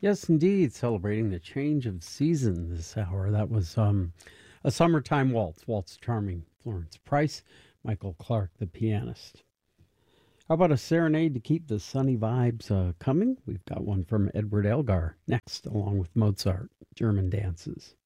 Yes, indeed. Celebrating the change of season this hour. That was a summertime waltz, Waltz Charming, Florence Price, Michael Clark, the pianist. How about a serenade to keep the sunny vibes coming? We've got one from Edward Elgar next, along with Mozart, German dances.